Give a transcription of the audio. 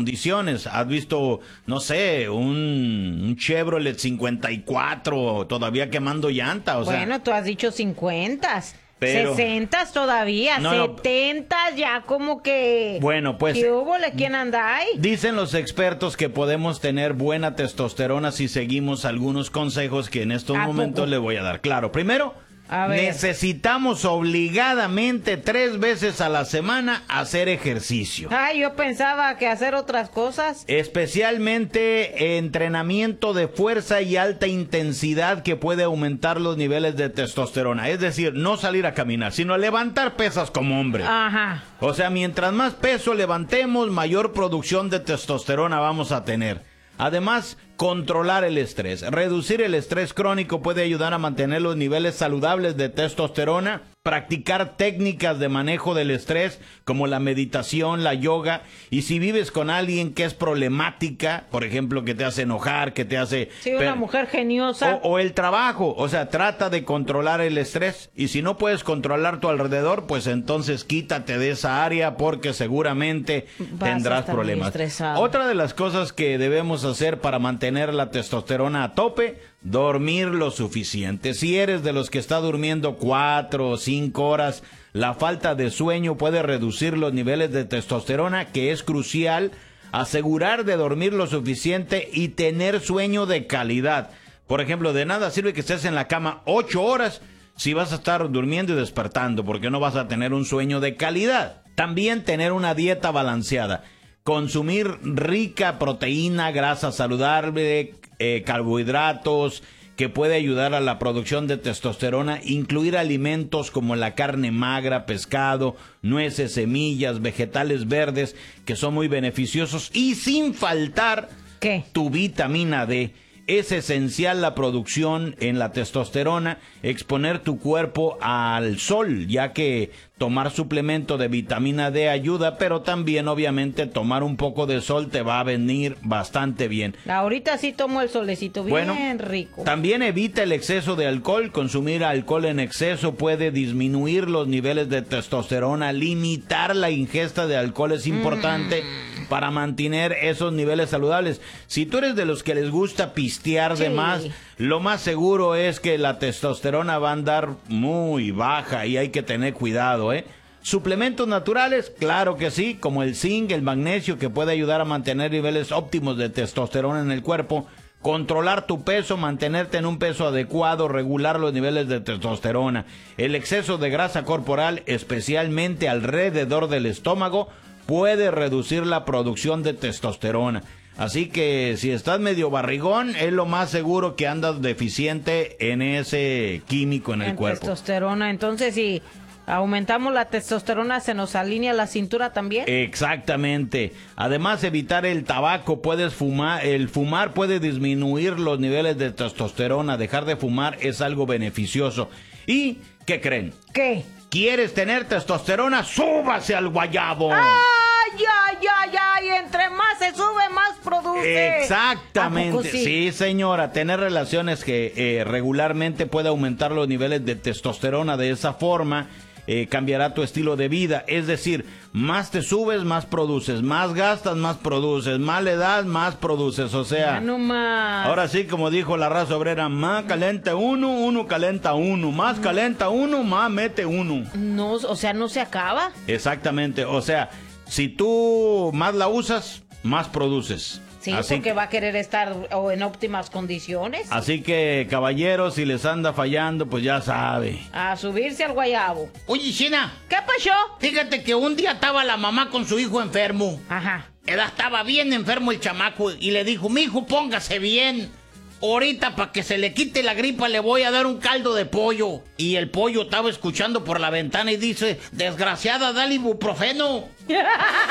condiciones. ¿Has visto, no sé, un Chevrolet 54 todavía quemando llanta? O sea, bueno, tú has dicho 50. Pero 60 todavía, no, 70 ya como que... Bueno, pues... ¿Qué hubo? ¿Quién anda ahí? Dicen los expertos que podemos tener buena testosterona si seguimos algunos consejos que en estos momentos le voy a dar. Claro, primero, necesitamos obligadamente 3 veces a la semana hacer ejercicio. Ay, yo pensaba que hacer otras cosas. Especialmente entrenamiento de fuerza y alta intensidad que puede aumentar los niveles de testosterona. Es decir, no salir a caminar, sino levantar pesas como hombre. Ajá. O sea, mientras más peso levantemos, mayor producción de testosterona vamos a tener. Además, controlar el estrés. Reducir el estrés crónico puede ayudar a mantener los niveles saludables de testosterona. Practicar técnicas de manejo del estrés como la meditación, la yoga. Y si vives con alguien que es problemática, por ejemplo, que te hace enojar, que te hace... Sí, una mujer geniosa. O el trabajo. O sea, trata de controlar el estrés. Y si no puedes controlar tu alrededor, pues entonces quítate de esa área porque seguramente tendrás problemas. Otra de las cosas que debemos hacer para mantener la testosterona a tope: dormir lo suficiente. Si eres de los que está durmiendo 4 o 5 horas, la falta de sueño puede reducir los niveles de testosterona, que es crucial asegurar de dormir lo suficiente y tener sueño de calidad. Por ejemplo, de nada sirve que estés en la cama 8 horas si vas a estar durmiendo y despertando, porque no vas a tener un sueño de calidad. También tener una dieta balanceada. Consumir rica proteína, grasa saludable, carbohidratos, que puede ayudar a la producción de testosterona. Incluir alimentos como la carne magra, pescado, nueces, semillas, vegetales verdes, que son muy beneficiosos. Y sin faltar, tu vitamina D. Es esencial la producción en la testosterona. Exponer tu cuerpo al sol, ya que tomar suplemento de vitamina D ayuda, pero también obviamente tomar un poco de sol te va a venir bastante bien. Ahorita sí tomo el solecito bien rico. También evita el exceso de alcohol. Consumir alcohol en exceso puede disminuir los niveles de testosterona. Limitar la ingesta de alcohol es importante para mantener esos niveles saludables. Si tú eres de los que les gusta pistear de más, lo más seguro es que la testosterona va a andar muy baja y hay que tener cuidado, ¿eh? Suplementos naturales, claro que sí, como el zinc, el magnesio, que puede ayudar a mantener niveles óptimos de testosterona en el cuerpo. Controlar tu peso, mantenerte en un peso adecuado, regular los niveles de testosterona. El exceso de grasa corporal, especialmente alrededor del estómago, puede reducir la producción de testosterona. Así que si estás medio barrigón, es lo más seguro que andas deficiente en ese químico en el cuerpo. Testosterona. Entonces, si aumentamos la testosterona, ¿se nos alinea la cintura también? Exactamente. Además, evitar el tabaco. El fumar puede disminuir los niveles de testosterona. Dejar de fumar es algo beneficioso. ¿Y qué creen? ¿Qué? ¿Quieres tener testosterona? ¡Súbase al guayabo! ¡Ay, ay, ay, ay! Entre más se sube, más produce. Exactamente. Sí, señora. Tener relaciones que regularmente puede aumentar los niveles de testosterona. De esa forma, cambiará tu estilo de vida. Es decir, más te subes, más produces. Más gastas, más produces. Más le das, más produces. O sea, no más. Ahora sí, como dijo la raza obrera, más calenta uno, uno calenta uno. Más calenta uno, más mete uno. No, o sea, no se acaba. Exactamente. O sea, si tú más la usas, más produces. Sí, así porque va a querer estar en óptimas condiciones. Así que, caballeros, si les anda fallando, pues ya sabe. A subirse al guayabo. Oye, China. ¿Qué pasó? Fíjate que un día estaba la mamá con su hijo enfermo. Ajá. Estaba bien enfermo el chamaco y le dijo: mijo, póngase bien. Ahorita, para que se le quite la gripa, le voy a dar un caldo de pollo. Y el pollo estaba escuchando por la ventana y dice: desgraciada, dale ibuprofeno.